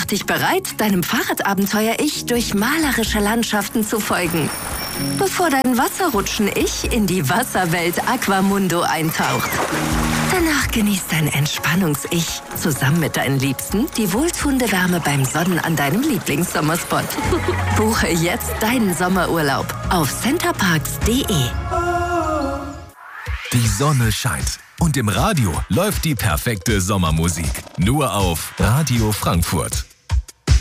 dich bereit, deinem Fahrradabenteuer-Ich durch malerische Landschaften zu folgen, bevor dein Wasserrutschen-Ich in die Wasserwelt Aquamundo eintaucht. Danach genießt dein Entspannungs-Ich zusammen mit deinen Liebsten die wohltuende Wärme beim Sonnen an deinem Lieblingssommerspot. Buche jetzt deinen Sommerurlaub auf centerparks.de. Die Sonne scheint und im Radio läuft die perfekte Sommermusik. Nur auf Radio Frankfurt.